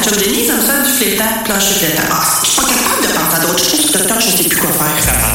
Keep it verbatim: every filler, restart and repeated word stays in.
chum Denise, ça me sonne du flétan, plancher flétan. Ah, je suis pas capable de penser à d'autres choses. Docteur, je sais plus quoi faire. Ça